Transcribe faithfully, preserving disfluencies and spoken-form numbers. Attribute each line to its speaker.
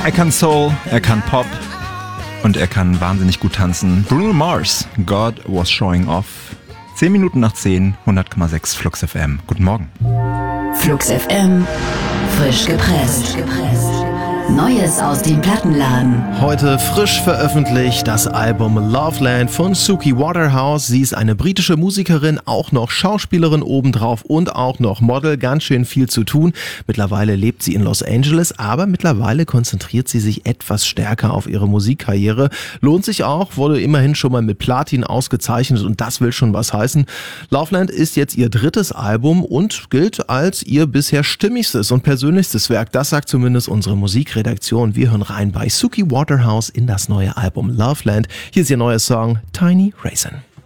Speaker 1: Er kann Soul, er kann Pop und er kann wahnsinnig gut tanzen. Bruno Mars, God Was Showing Off. zehn Minuten nach zehn, hundert Komma sechs Flux F M. Guten Morgen.
Speaker 2: Flux F M, frisch gepresst. Neues aus dem Plattenladen.
Speaker 3: Heute frisch veröffentlicht das Album Loveland von Suki Waterhouse. Sie ist eine britische Musikerin, auch noch Schauspielerin obendrauf und auch noch Model. Ganz schön viel zu tun. Mittlerweile lebt sie in Los Angeles, aber mittlerweile konzentriert sie sich etwas stärker auf ihre Musikkarriere. Lohnt sich auch, wurde immerhin schon mal mit Platin ausgezeichnet und das will schon was heißen. Loveland ist jetzt ihr drittes Album und gilt als ihr bisher stimmigstes und persönlichstes Werk. Das sagt zumindest unsere Musikredaktion. Wir hören rein bei Suki Waterhouse in das neue Album Loveland. Hier ist ihr neuer Song Tiny Raisin.